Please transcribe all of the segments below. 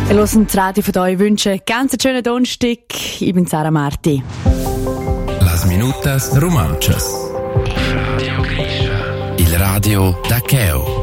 Wir hören das Radio von euch wünschen. Ganz einen schönen Donnerstag. Ich bin Sarah Marti. Las minutas romanchas. Radio Grisha. Il radio da Cheo.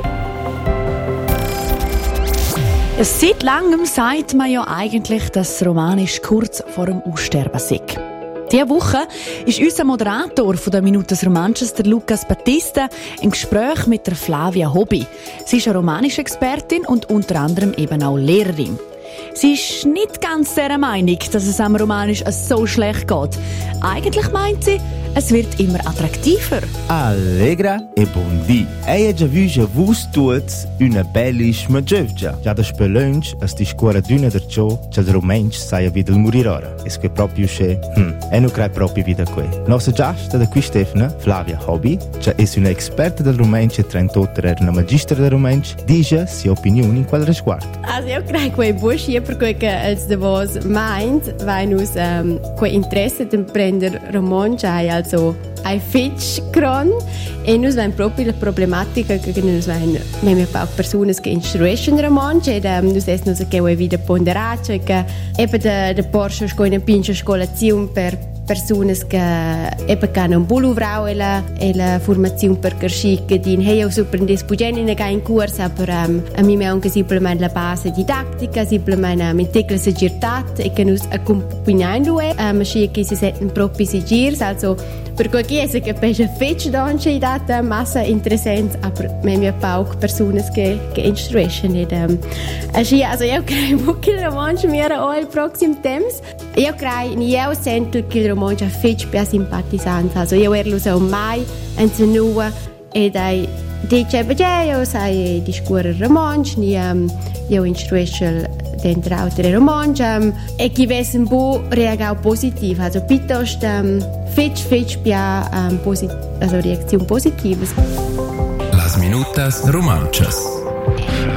Seit langem sagt man ja eigentlich, dass Romanisch kurz vor dem Aussterben sei. Diese Woche ist unser Moderator von der Minutas Romanchas, der Lukas Battista, im Gespräch mit der Flavia Hobby. Sie ist eine Romanisch-Expertin und unter anderem eben auch Lehrerin. Sie ist nicht ganz der Meinung, dass es am Romanisch so schlecht geht. Eigentlich meint sie, es wird immer attraktiver. Allegra e buondì. Hai già visto tutti una bellissima giovja. Già da spelunch, as di scuola d'una der ciò, c'è il romansch sai wieder morire ora. Es che proprio c'è, e non crei proprio vida qui. Nostra giasta da qui Stefana, Flavia Hobby, c'è è una esperta del romansch e 38 era una magistra del romansch, dice sue opinioni in quel riguardo. Also io credo che è buono perché als de was meint, weil nus que interesse dem prender romansch also ein Fitch kron e nus vain proprio la problematica che nus vain memme pa persone che instruiscono romansch e nus es nus che vuoi vida ponderace che eben de Porsche sco in pinche scolazione per persone che eben hanno un buon lavoro e la formazione per crescere che din hey super indisponibile in corso aber a mi me anche semplicemente la base didattica semplicemente mit segurtat e che nus accompagnando ma schi che si setten propri sigurs also per quel che è che pesce fetch donce i data massa interessant aber me auch persone che instruiscono ed also io credo che il romanzo mi era il prossimo temps io credo io sento che il romanzo fetch per simpatizzante also io ero so mai anzi nuova e dai dice beh io sai di scuola romanzo io instruisco dentro altre romanze e chi vesse un po' reagao positiv also piuttosto fetch pia also reazione positive. Las minutas romanchas.